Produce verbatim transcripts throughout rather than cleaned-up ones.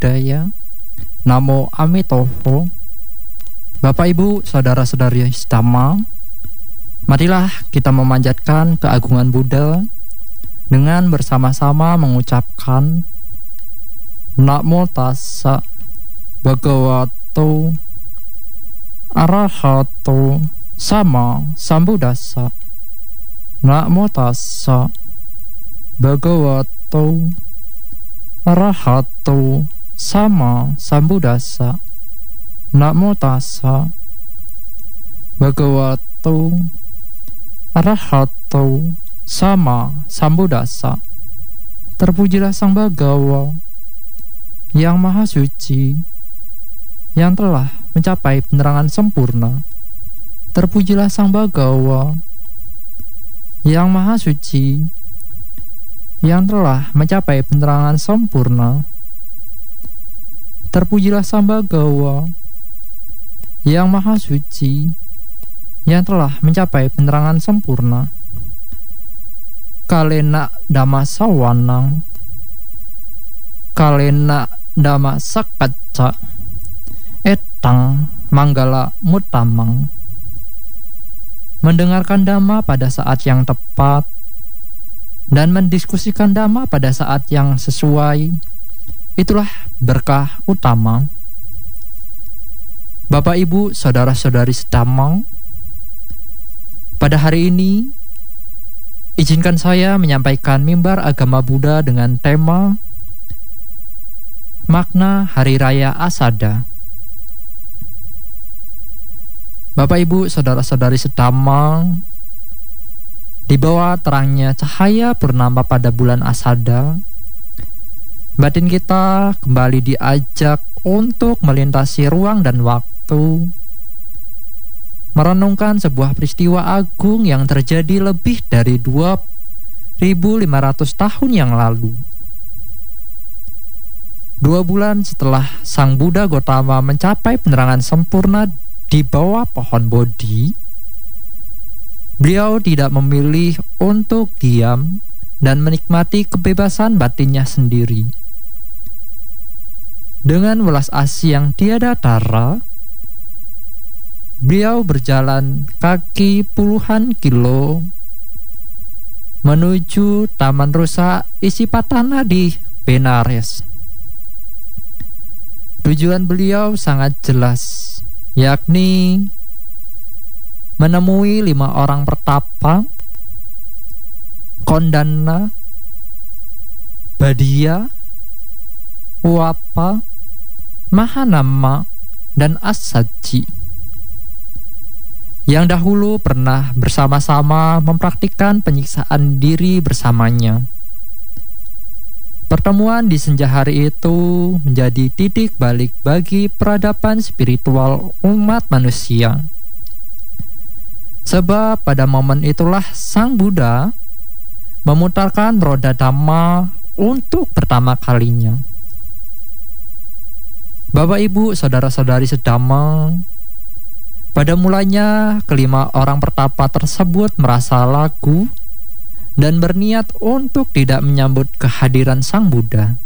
Budaya. Namo Amitovo. Bapak Ibu, saudara-saudari Dhamma, marilah kita memanjatkan keagungan Buddha dengan bersama-sama mengucapkan Namo Tassa Bhagavato Arahato Sama Sambuddhassa. Namo Tassa Bhagavato Arahato Sama Sambuddhassa. Namo Tassa Bhagavato Arahato Sama Sambuddhassa. Terpujilah Sang Bhagawa yang Maha Suci, yang telah mencapai penerangan sempurna. Terpujilah Sang Bhagawa yang Maha Suci, yang telah mencapai penerangan sempurna. Terpujilah Sang Bhagawa yang Maha Suci, yang telah mencapai penerangan sempurna. Kalena Dhamma Sawanang, Kalena Dhamma Sakacca, Etang Manggala Mutamang. Mendengarkan Dhamma pada saat yang tepat dan mendiskusikan Dhamma pada saat yang sesuai, itulah berkah utama. Bapak Ibu, saudara-saudari Dhamma, pada hari ini izinkan saya menyampaikan mimbar agama Buddha dengan tema makna Hari Raya Asada. Bapak Ibu, saudara-saudari Dhamma, di bawah terangnya cahaya purnama pada bulan Asada, batin kita kembali diajak untuk melintasi ruang dan waktu, merenungkan sebuah peristiwa agung yang terjadi lebih dari dua ribu lima ratus tahun yang lalu. Dua bulan setelah Sang Buddha Gotama mencapai penerangan sempurna di bawah pohon Bodhi, beliau tidak memilih untuk diam dan menikmati kebebasan batinnya sendiri. Dengan welas asih yang tiada tara, beliau berjalan kaki puluhan kilo menuju Taman Rusa Isipatana di Benares. Tujuan beliau sangat jelas, yakni menemui lima orang pertapa, Kondana, Badia, Wapa, Mahanama, dan Asaji, yang dahulu pernah bersama-sama mempraktikkan penyiksaan diri bersamanya. Pertemuan di senja hari itu menjadi titik balik bagi peradaban spiritual umat manusia. Sebab pada momen itulah Sang Buddha memutarkan roda Dhamma untuk pertama kalinya. Bapak Ibu, saudara-saudari Dhamma, pada mulanya kelima orang pertapa tersebut merasa ragu dan berniat untuk tidak menyambut kehadiran Sang Buddha.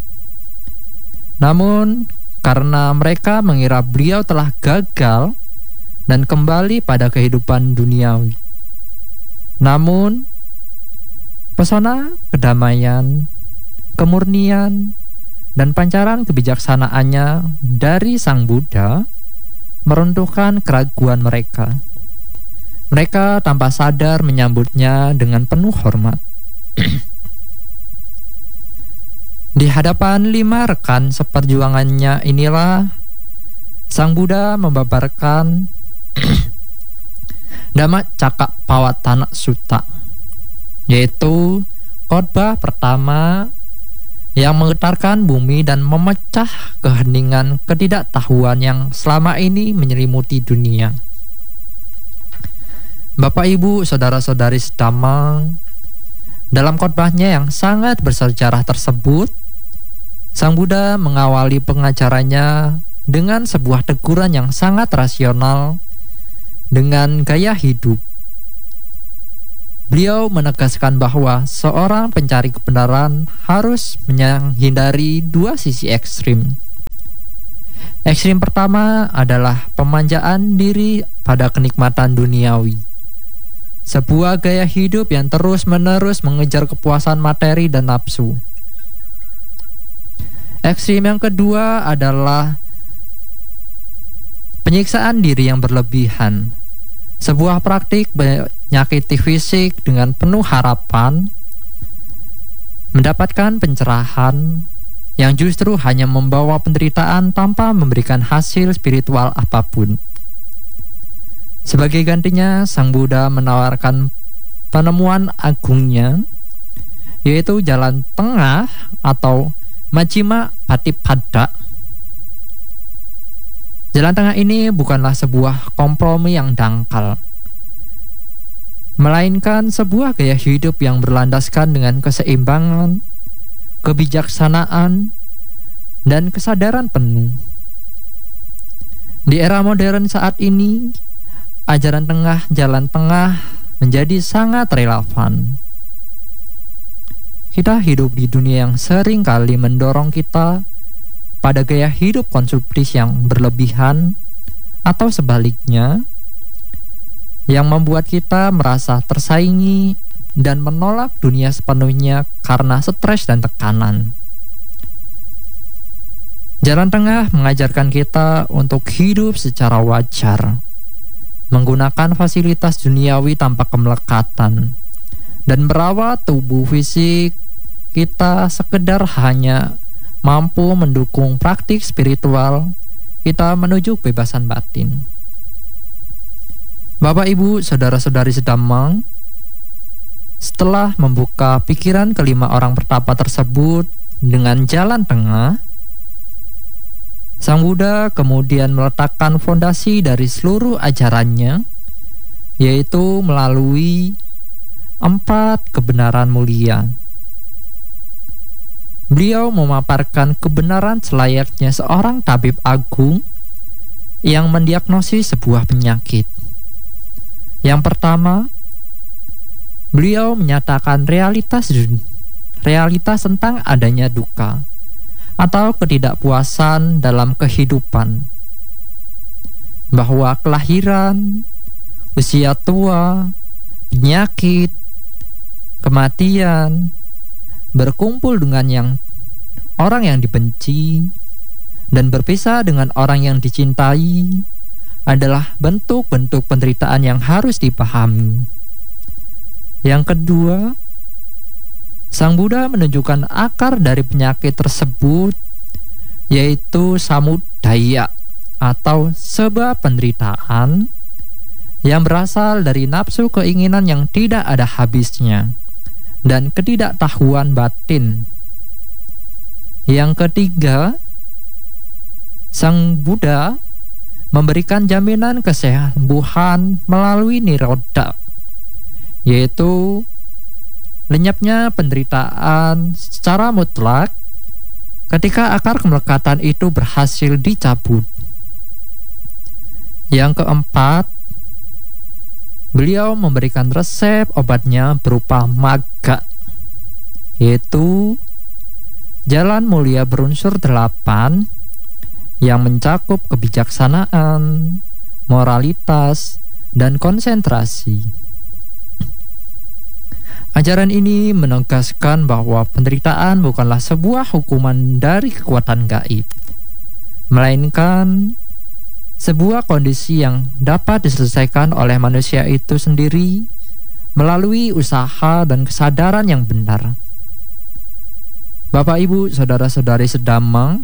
Namun karena mereka mengira beliau telah gagal dan kembali pada kehidupan duniawi. Namun pesona kedamaian, kemurnian, dan pancaran kebijaksanaannya dari Sang Buddha meruntuhkan keraguan mereka. Mereka tanpa sadar menyambutnya dengan penuh hormat. Di hadapan lima rekan seperjuangannya inilah Sang Buddha membabarkan Dhamma Cakkappavattana Sutta, yaitu khotbah pertama yang menggetarkan bumi dan memecah keheningan ketidaktahuan yang selama ini menyelimuti dunia. Bapak Ibu, saudara-saudari Dhamma, dalam khotbahnya yang sangat bersejarah tersebut, Sang Buddha mengawali pengajarannya dengan sebuah teguran yang sangat rasional dengan gaya hidup. Beliau menegaskan bahwa seorang pencari kebenaran harus menghindari dua sisi ekstrim, Ekstrim pertama adalah pemanjaan diri pada kenikmatan duniawi. Sebuah gaya hidup yang terus-menerus mengejar kepuasan materi dan nafsu. Ekstrim yang kedua adalah penyiksaan diri yang berlebihan. Sebuah praktik menyakiti fisik dengan penuh harapan mendapatkan pencerahan yang justru hanya membawa penderitaan tanpa memberikan hasil spiritual apapun. Sebagai gantinya, Sang Buddha menawarkan penemuan agungnya, yaitu jalan tengah atau Majjhima Patipada. Jalan tengah ini bukanlah sebuah kompromi yang dangkal, melainkan sebuah gaya hidup yang berlandaskan dengan keseimbangan, kebijaksanaan, dan kesadaran penuh. Di era modern saat ini, ajaran tengah, jalan tengah menjadi sangat relevan. Kita hidup di dunia yang sering kali mendorong kita pada gaya hidup konsumtif yang berlebihan, atau sebaliknya, yang membuat kita merasa tersaingi dan menolak dunia sepenuhnya karena stres dan tekanan. Jalan tengah mengajarkan kita untuk hidup secara wajar, menggunakan fasilitas duniawi tanpa kemelekatan, dan merawat tubuh fisik kita sekedar hanya mampu mendukung praktik spiritual kita menuju kebebasan batin. Bapak, Ibu, saudara-saudari sedamang, setelah membuka pikiran kelima orang pertapa tersebut dengan jalan tengah, Sang Buddha kemudian meletakkan fondasi dari seluruh ajarannya, yaitu melalui empat kebenaran mulia. Beliau memaparkan kebenaran selayaknya seorang tabib agung yang mendiagnosis sebuah penyakit. Yang pertama, beliau menyatakan realitas realitas tentang adanya duka atau ketidakpuasan dalam kehidupan, bahwa kelahiran, usia tua, penyakit, kematian, berkumpul dengan yang orang yang dibenci, dan berpisah dengan orang yang dicintai adalah bentuk-bentuk penderitaan yang harus dipahami. Yang kedua, Sang Buddha menunjukkan akar dari penyakit tersebut, yaitu samudaya atau sebab penderitaan yang berasal dari nafsu keinginan yang tidak ada habisnya dan ketidaktahuan batin. Yang ketiga, Sang Buddha memberikan jaminan kesembuhan melalui nirodha, yaitu lenyapnya penderitaan secara mutlak ketika akar kemelekatan itu berhasil dicabut. Yang keempat, beliau memberikan resep obatnya berupa magga, yaitu jalan mulia berunsur delapan yang mencakup kebijaksanaan, moralitas, dan konsentrasi. Ajaran ini menegaskan bahwa penderitaan bukanlah sebuah hukuman dari kekuatan gaib, melainkan sebuah kondisi yang dapat diselesaikan oleh manusia itu sendiri melalui usaha dan kesadaran yang benar. Bapak, Ibu, saudara-saudari sedamang,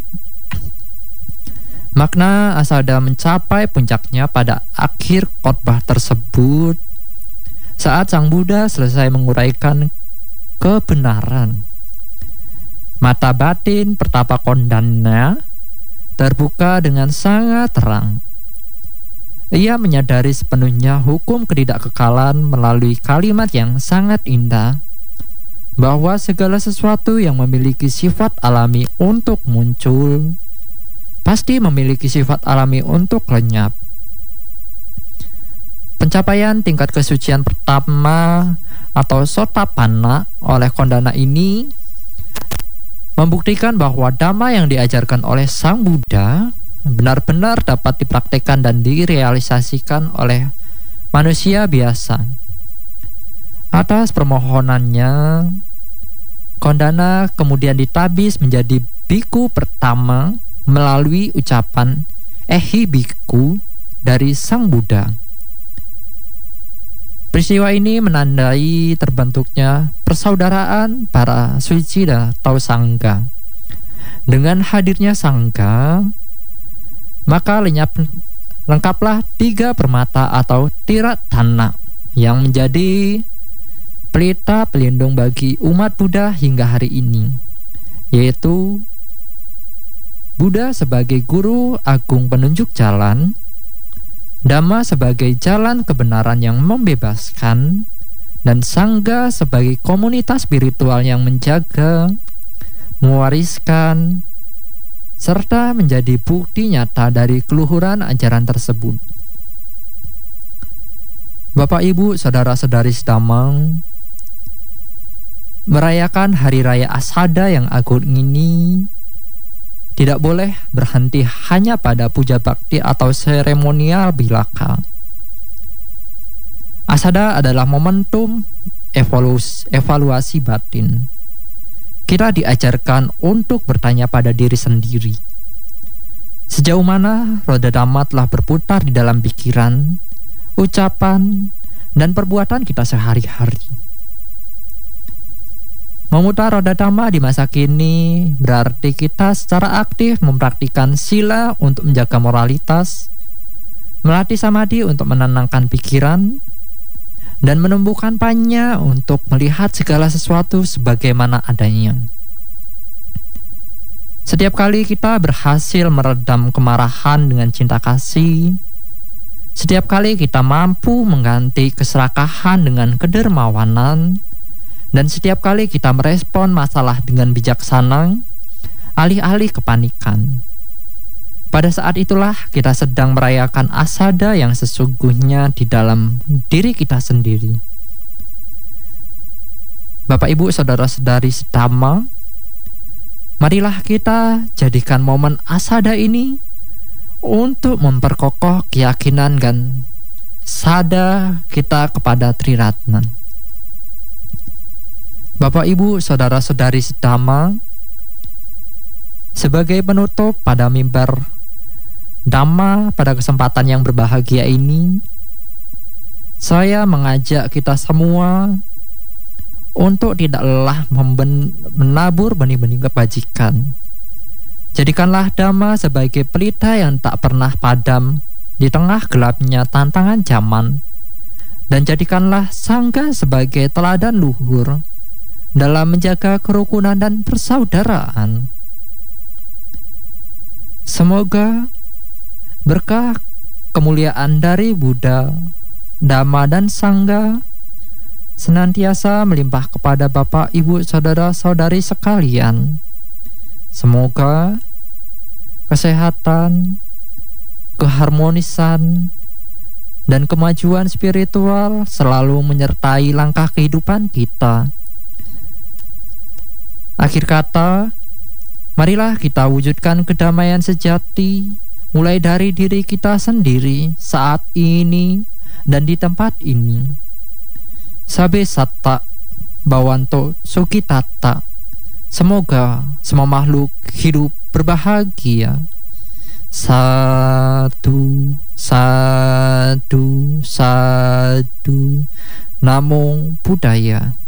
makna asada mencapai puncaknya pada akhir khotbah tersebut saat Sang Buddha selesai menguraikan kebenaran. Mata batin pertapa Kondana terbuka dengan sangat terang. Ia menyadari sepenuhnya hukum ketidakkekalan melalui kalimat yang sangat indah, bahwa segala sesuatu yang memiliki sifat alami untuk muncul pasti memiliki sifat alami untuk lenyap. Pencapaian tingkat kesucian pertama atau Sotapanna oleh Kondana ini membuktikan bahwa dhamma yang diajarkan oleh Sang Buddha benar-benar dapat dipraktekkan dan direalisasikan oleh manusia biasa. Atas permohonannya, Kondana kemudian ditabis menjadi biku pertama melalui ucapan Ehi Biku dari Sang Buddha. Peristiwa ini menandai terbentuknya persaudaraan para suci atau sangga. Dengan hadirnya sangga, maka lenyap, lengkaplah tiga permata atau tiratana yang menjadi pelita pelindung bagi umat Buddha hingga hari ini, yaitu Buddha sebagai guru agung penunjuk jalan, Dhamma sebagai jalan kebenaran yang membebaskan, dan Sangha sebagai komunitas spiritual yang menjaga, mewariskan, serta menjadi bukti nyata dari keluhuran ajaran tersebut. Bapak, Ibu, saudara-saudari sedamang, merayakan Hari Raya Asada yang agung ini tidak boleh berhenti hanya pada puja bakti atau seremonial belaka. Asada adalah momentum evaluasi, evaluasi batin. Kita diajarkan untuk bertanya pada diri sendiri. Sejauh mana roda Dhamma telah berputar di dalam pikiran, ucapan, dan perbuatan kita sehari-hari. Memutar roda Dhamma di masa kini berarti kita secara aktif mempraktikkan sila untuk menjaga moralitas, melatih samadhi untuk menenangkan pikiran, dan menumbuhkan panya untuk melihat segala sesuatu sebagaimana adanya. Setiap kali kita berhasil meredam kemarahan dengan cinta kasih, setiap kali kita mampu mengganti keserakahan dengan kedermawanan, dan setiap kali kita merespon masalah dengan bijaksana, alih-alih kepanikan, pada saat itulah kita sedang merayakan asada yang sesungguhnya di dalam diri kita sendiri. Bapak, Ibu, saudara-saudari sedama, marilah kita jadikan momen asada ini untuk memperkokoh keyakinan dan sada kita kepada Triratna. Bapak, Ibu, saudara-saudari sedama, sebagai penutup pada mimbar Dhamma pada kesempatan yang berbahagia ini, saya mengajak kita semua untuk tidak lelah memben- menabur benih-benih kebajikan. Jadikanlah Dhamma sebagai pelita yang tak pernah padam di tengah gelapnya tantangan zaman, dan jadikanlah Sangha sebagai teladan luhur dalam menjaga kerukunan dan persaudaraan. Semoga berkah kemuliaan dari Buddha, Dhamma, dan Sangha senantiasa melimpah kepada Bapak, Ibu, saudara-saudari sekalian. Semoga kesehatan, keharmonisan, dan kemajuan spiritual selalu menyertai langkah kehidupan kita. Akhir kata, marilah kita wujudkan kedamaian sejati mulai dari diri kita sendiri saat ini dan di tempat ini. Sabe satta bawanto sukitata. Semoga semua makhluk hidup berbahagia. Satu, satu, satu. Namo Buddhaya.